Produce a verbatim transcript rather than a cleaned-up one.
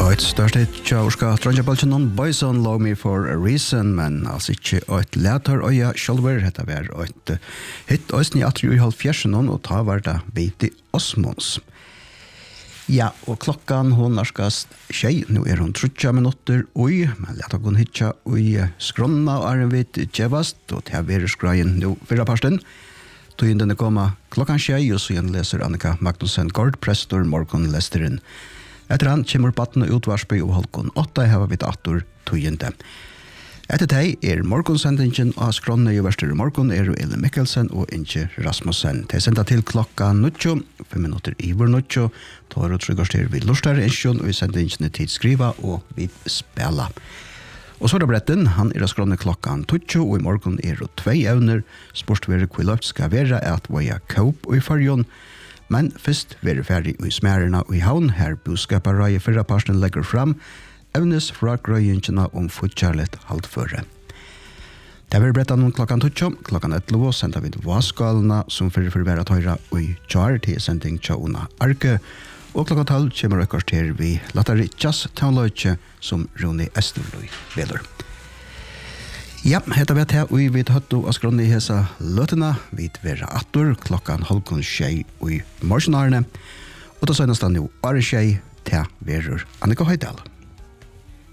Et størst hit tjauska Trondjabalchen on Boyson Love Me For A Reason, men altså ikke et letar øya sjálfur, hetta var et hit òsni atri i halv fjersen og ta var det Beiti Osmons. Ja, og klokkan hon narskast tjei, nu er hon trutja minutter ui, men leta hon hitja ui skronna og er vidt djevast, og til å være skreien nu fyrra parsten. Tøyen denne koma klokkan tjei, og så igjen leser Annika Magnussen Gård, prestor, morgon lesteren. Etter han kommer battene utvarsby og holkon åtta heva vidt atur tøyende. Etter teg er morgonsendingen av skronne i verster morgon er Eli Mikkelsen og Inge Rasmussen. De senda til klokka nutjo, fem minutter iver nutjo, tar og tryggarstyr vid lustare ensjon og i sendingen tid skriva og vid spela. Og så er det bretten, han er skronne klokka tutjo og i morgon er det tvei evner, sportsvere kvilløft skal være at voia kaup og i farjon. Men først være ferdig i smærene og i havn, her boskaparøye fyrra parsten legger fram, evnes fra grøyingene om futtjarlet halvføre. Det vil bretta noen klokkan tutjo, klokkan etterlo, sender vi vaskalene som fyrir for være tøyra og i tjar til sending tjauna arke, og klokkan tolv kommer rekkars til vi lattari jazz taunløyke som Rune Esterløy veler. Ja, hetta vet her, og vi vet høtto av skronne i hesa løtena, vi vera attor, klokkan halvkon tjei og i morgenarene, og da søgnast han jo are tjei til verur Annika Høydal.